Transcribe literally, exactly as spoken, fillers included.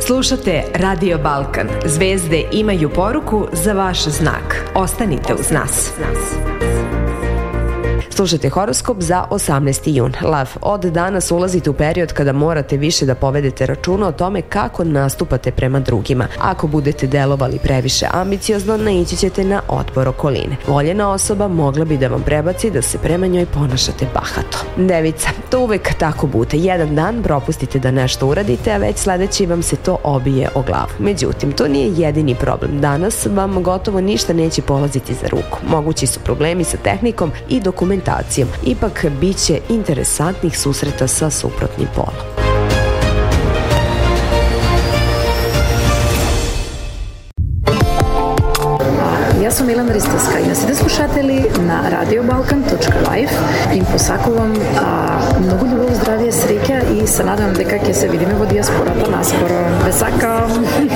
Slušate Radio Balkan. Zvezde imaju poruku za vaš znak. Ostanite uz nas. Slušajte horoskop za osamnaesti jun. Lav, od danas ulazite u period kada morate više da povedete računa o tome kako nastupate prema drugima. Ako budete delovali previše ambiciozno, naići ćete na otpor okoline. Voljena osoba mogla bi da vam prebaci da se prema njoj ponašate bahato. Devica, to uvek tako bude. Jedan dan propustite da nešto uradite, a već sledeći vam se to obije o glavu. Međutim, to nije jedini problem. Danas vam gotovo ništa neće polaziti za ruku. Mogući su problemi sa tehnikom i dokumentacijom. Ipak bit će interesantnih susreta sa suprotnim polom. Jaz sem Milan Risteska in ste slušatelji na radio balkan точка live in posakувам mnogo ljubov, zdravje, sreća i se nadam da kako se vidimo v diasporata naskoro. Besaka!